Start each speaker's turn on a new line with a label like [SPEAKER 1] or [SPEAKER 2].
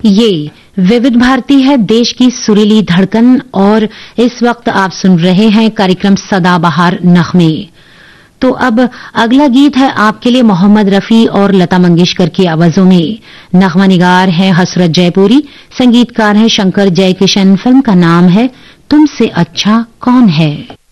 [SPEAKER 1] ये विविध भारती है, देश की सुरीली धड़कन, और इस वक्त आप सुन रहे हैं कार्यक्रम सदाबहार नगमे। तो अब अगला गीत है आपके लिए मोहम्मद रफी और लता मंगेशकर की आवाजों में। नगमा निगार है हसरत जयपुरी, संगीतकार है शंकर जयकिशन। फिल्म का नाम है तुमसे अच्छा कौन है।